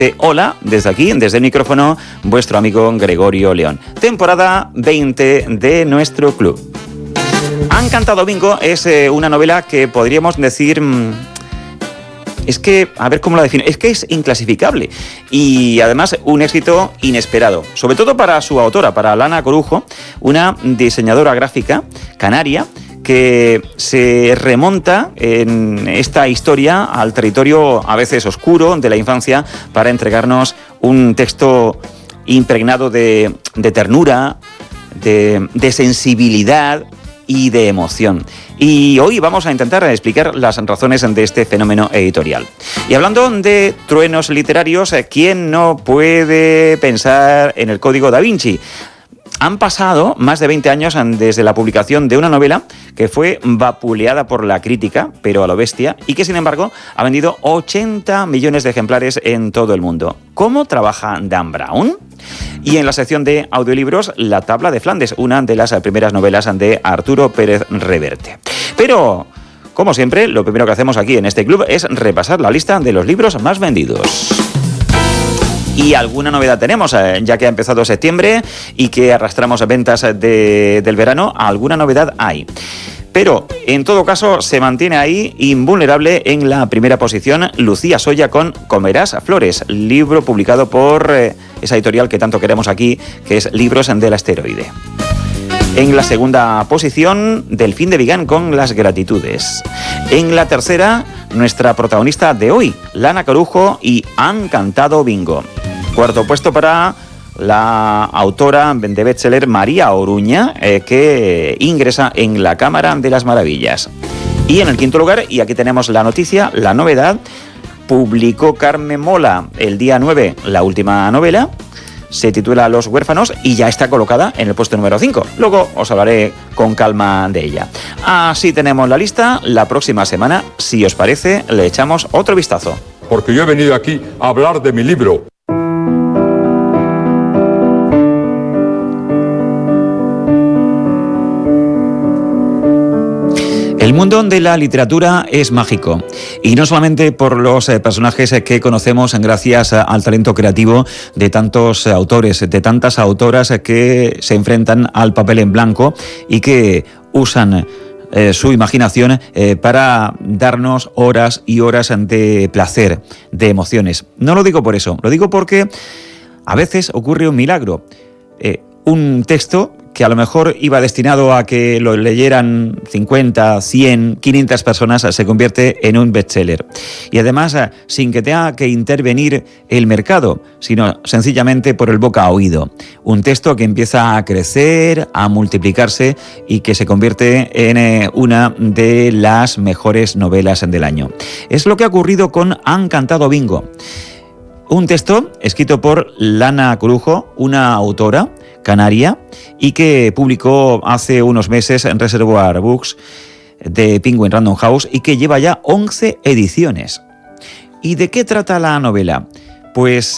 Hola, desde aquí, desde el micrófono, vuestro amigo Gregorio León. Temporada 20 de nuestro club. Han cantado bingo es una novela que podríamos decir... Es que, a ver cómo la defino, es que es inclasificable y además un éxito inesperado, sobre todo para su autora, para Lana Corujo, una diseñadora gráfica canaria que se remonta en esta historia al territorio a veces oscuro de la infancia para entregarnos un texto impregnado de ternura, de sensibilidad y de emoción. Y hoy vamos a intentar explicar las razones de este fenómeno editorial. Y hablando de truenos literarios, ¿quién no puede pensar en el Código Da Vinci? Han pasado más de 20 años desde la publicación de una novela que fue vapuleada por la crítica, pero a lo bestia, y que sin embargo ha vendido 80 millones de ejemplares en todo el mundo. ¿Cómo trabaja Dan Brown? Y en la sección de audiolibros, La tabla de Flandes, una de las primeras novelas de Arturo Pérez Reverte. Pero, como siempre, lo primero que hacemos aquí en este club es repasar la lista de los libros más vendidos. Y alguna novedad tenemos, ya que ha empezado septiembre y que arrastramos ventas del verano, alguna novedad hay. Pero, en todo caso, se mantiene ahí invulnerable en la primera posición Lucía Soya con Comerás Flores, libro publicado por esa editorial que tanto queremos aquí, que es Libros del Asteroide. En la segunda posición, Delfín de Vigán con Las Gratitudes. En la tercera, nuestra protagonista de hoy, Lana Corujo y Han cantado bingo. Cuarto puesto para la autora de bestseller María Oruña, que ingresa en la Cámara de las Maravillas. Y en el quinto lugar, y aquí tenemos la noticia, la novedad, publicó Carmen Mola el día 9 la última novela, se titula Los huérfanos y ya está colocada en el puesto número 5. Luego os hablaré con calma de ella. Así tenemos la lista. La próxima semana, si os parece, le echamos otro vistazo. Porque yo he venido aquí a hablar de mi libro. El mundo de la literatura es mágico, y no solamente por los personajes que conocemos gracias al talento creativo de tantos autores, de tantas autoras que se enfrentan al papel en blanco y que usan su imaginación para darnos horas y horas de placer, de emociones. No lo digo por eso, lo digo porque a veces ocurre un milagro. Un texto que a lo mejor iba destinado a que lo leyeran 50, 100, 500 personas, se convierte en un bestseller. Y además, sin que tenga que intervenir el mercado, sino sencillamente por el boca a oído. Un texto que empieza a crecer, a multiplicarse y que se convierte en una de las mejores novelas del año. Es lo que ha ocurrido con Han cantado bingo. Un texto escrito por Lana Corujo, una autora canaria, y que publicó hace unos meses en Reservoir Books de Penguin Random House y que lleva ya 11 ediciones. ¿Y de qué trata la novela? Pues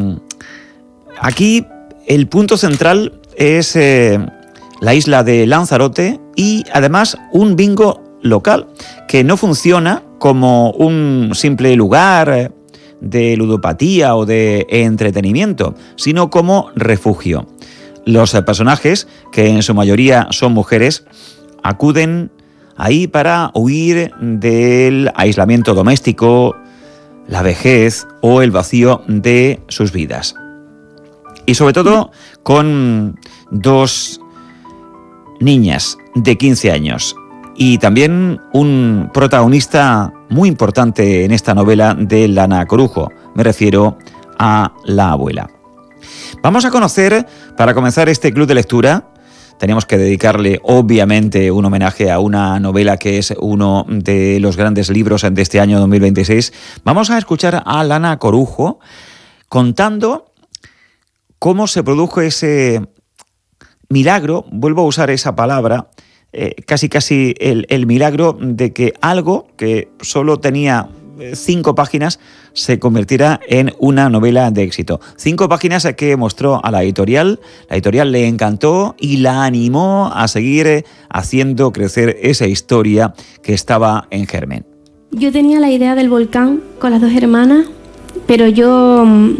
aquí el punto central es la isla de Lanzarote y además un bingo local que no funciona como un simple lugar de ludopatía o de entretenimiento, sino como refugio. Los personajes, que en su mayoría son mujeres, acuden ahí para huir del aislamiento doméstico, la vejez o el vacío de sus vidas. Y sobre todo con dos niñas de 15 años y también un protagonista muy importante en esta novela de Lana Corujo. Me refiero a la abuela. Vamos a conocer, para comenzar este club de lectura, tenemos que dedicarle obviamente un homenaje a una novela que es uno de los grandes libros de este año 2026. Vamos a escuchar a Lana Corujo contando cómo se produjo ese milagro, vuelvo a usar esa palabra, casi el milagro de que algo que solo tenía 5 páginas se convertirá en una novela de éxito. 5 páginas que mostró a la editorial le encantó y la animó a seguir haciendo crecer esa historia que estaba en germen. Yo tenía la idea del volcán con las 2 hermanas, pero yo